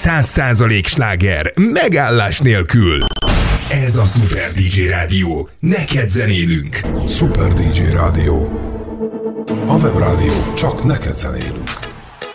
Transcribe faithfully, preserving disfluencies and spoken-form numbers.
száz százalék sláger, megállás nélkül. Ez a Super dé dzsé Rádió. Neked zenélünk. Super dé dzsé Rádió. A Webrádió csak neked zenélünk.